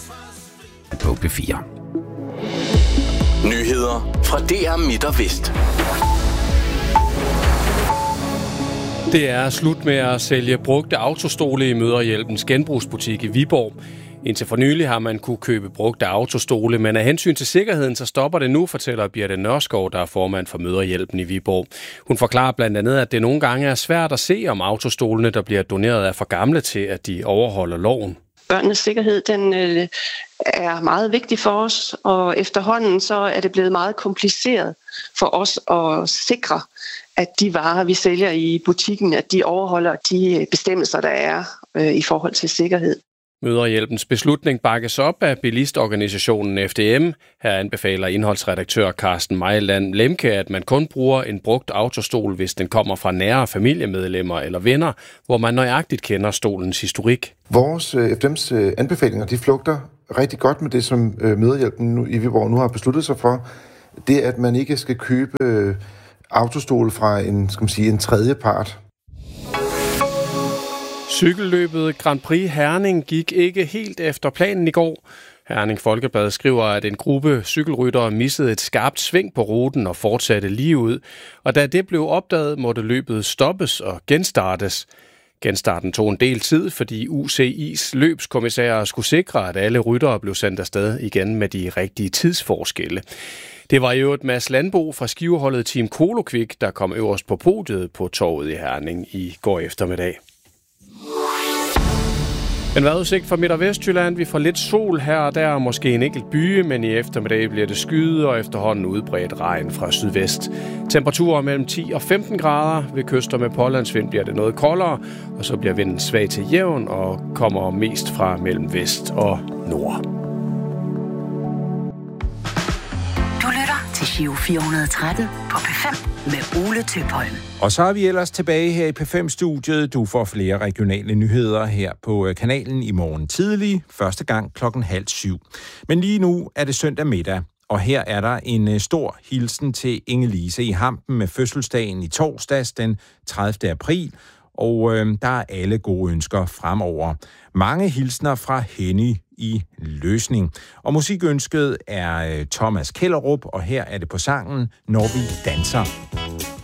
på P4. Nyheder fra DR Midt og Vest. Det er slut med at sælge brugte autostole i Mødrehjælpens genbrugsbutik i Viborg. Indtil for nylig har man kunne købe brugte autostole, men af hensyn til sikkerheden, så stopper det nu, fortæller Birte Nørskov, der er formand for Mødrehjælpen i Viborg. Hun forklarer blandt andet, at det nogle gange er svært at se, om autostolene, der bliver doneret, er for gamle til, at de overholder loven. Børnenes sikkerhed, den er meget vigtig for os, og efterhånden så er det blevet meget kompliceret for os at sikre, at de varer, vi sælger i butikken, at de overholder de bestemmelser, der er i forhold til sikkerhed. Mødrehjælpens beslutning bakkes op af bilistorganisationen FDM. Her anbefaler indholdsredaktør Carsten Mejland Lemke, at man kun bruger en brugt autostol, hvis den kommer fra nære familiemedlemmer eller venner, hvor man nøjagtigt kender stolens historik. Vores FDM's anbefalinger, de flugter rigtig godt med det, som Mødrehjælpen i Viborg nu har besluttet sig for. Det, at man ikke skal købe autostol fra en tredje part. Cykelløbet Grand Prix Herning gik ikke helt efter planen i går. Herning Folkeblad skriver, at en gruppe cykelryttere missede et skarpt sving på ruten og fortsatte lige ud. Og da det blev opdaget, måtte løbet stoppes og genstartes. Genstarten tog en del tid, fordi UCI's løbskommissærer skulle sikre, at alle ryttere blev sendt afsted igen med de rigtige tidsforskelle. Det var jo et Mads Landbo fra skiveholdet Team Kolokvik, der kom øverst på podiet på torvet i Herning i går eftermiddag. En vejrudsigt fra Midt- og Vestjylland. Vi får lidt sol her og der, og måske en enkelt byge, men i eftermiddag bliver det skyet og efterhånden udbredt regn fra sydvest. Temperaturer mellem 10 og 15 grader. Ved kyster med pålandsvind bliver det noget koldere, og så bliver vinden svag til jævn og kommer mest fra mellem vest og nord. Du lytter til Giro 413 på P5 med Ole Tøpholm. Og så er vi ellers tilbage her i P5-studiet. Du får flere regionale nyheder her på kanalen i morgen tidlig. Første gang 6:30. Men lige nu er det søndag middag, og her er der en stor hilsen til Inge-Lise i Hampen med fødselsdagen i torsdags den 30. april. Og der er alle gode ønsker fremover. Mange hilsner fra Henny i Løsning. Og musikønsket er Thomas Kellerup, og her er det på sangen Når vi danser.